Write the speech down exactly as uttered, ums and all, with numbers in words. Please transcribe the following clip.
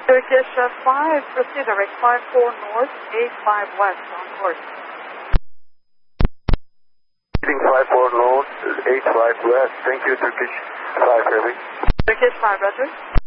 Turkish uh, five, proceed direct five four north, eight five west on course. five four north, eight five west. Thank you, Turkish five Heavy. Turkish five, roger.